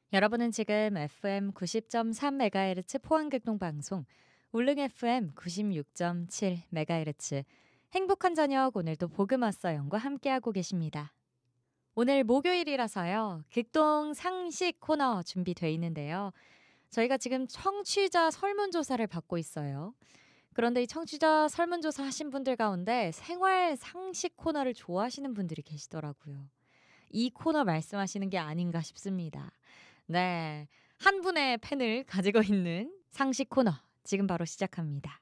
여러분은 지금 FM 90.3MHz 포항극동방송, 울릉 FM 96.7MHz 행복한 저녁, 오늘도 복음 왔어요과 함께하고 계십니다. 오늘 목요일이라서요, 극동 상식 코너 준비되어 있는데요. 저희가 지금 청취자 설문조사를 받고 있어요. 그런데 이 청취자 설문조사 하신 분들 가운데 생활 상식 코너를 좋아하시는 분들이 계시더라고요. 이 코너 말씀하시는 게 아닌가 싶습니다. 네, 한 분의 팬을 가지고 있는 상식 코너, 지금 바로 시작합니다.